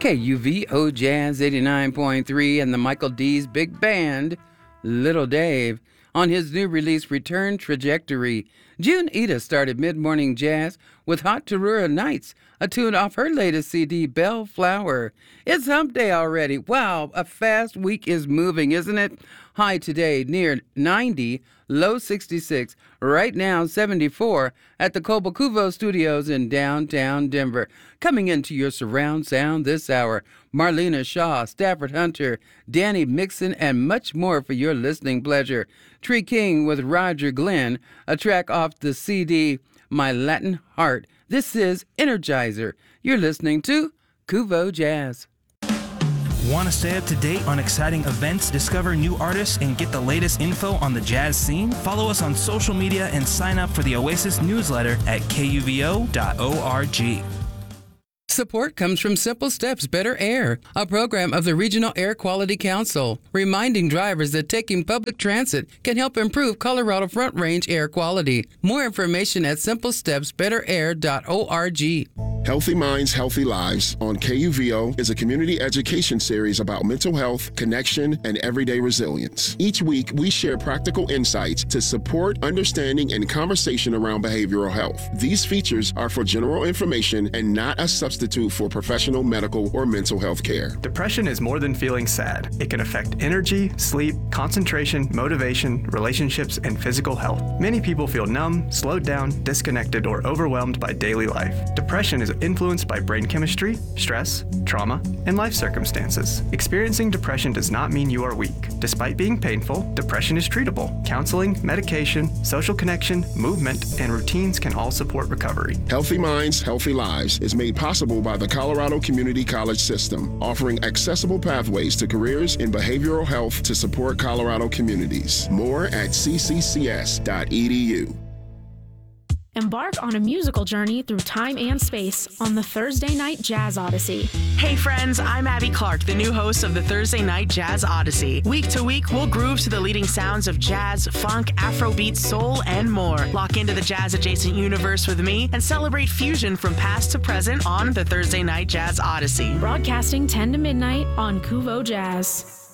KUVO Jazz 89.3 and the Michael D's Big Band, Little Dave, on his new release Return Trajectory. June Eda started mid-morning jazz with Hot Tarura Nights, a tune off her latest CD, Bellflower. It's hump day already. Wow, a fast week is moving, isn't it? High today near 90, low 66, right now 74 at the Cobo Studios in downtown Denver. Coming into your surround sound this hour, Marlena Shaw, Stafford Hunter, Danny Mixon, and much more for your listening pleasure. Tree King with Roger Glenn, a track off the CD, My Latin Heart. This is Energizer. You're listening to Kuvo Jazz. Want to stay up to date on exciting events, discover new artists, and get the latest info on the jazz scene? Follow us on social media and sign up for the Oasis newsletter at kuvo.org. Support comes from Simple Steps Better Air, a program of the Regional Air Quality Council, reminding drivers that taking public transit can help improve Colorado Front Range air quality. More information at simplestepsbetterair.org. Healthy Minds, Healthy Lives on KUVO is a community education series about mental health, connection, and everyday resilience. Each week, we share practical insights to support understanding and conversation around behavioral health. These features are for general information and not a substitute for professional medical or mental health care. Depression is more than feeling sad. It can affect energy, sleep, concentration, motivation, relationships, and physical health. Many people feel numb, slowed down, disconnected, or overwhelmed by daily life. Depression is influenced by brain chemistry, stress, trauma, and life circumstances. Experiencing depression does not mean you are weak. Despite being painful, depression is treatable. Counseling, medication, social connection, movement, and routines can all support recovery. Healthy Minds, Healthy Lives is made possible by the Colorado Community College System, offering accessible pathways to careers in behavioral health to support Colorado communities. More at cccs.edu. Embark on a musical journey through time and space on the Thursday Night Jazz Odyssey. Hey friends, I'm Abby Clark, the new host of the Thursday Night Jazz Odyssey. Week to week, we'll groove to the leading sounds of jazz, funk, Afrobeat, soul, and more. Lock into the jazz-adjacent universe with me and celebrate fusion from past to present on the Thursday Night Jazz Odyssey. Broadcasting 10 to midnight on Kuvo Jazz.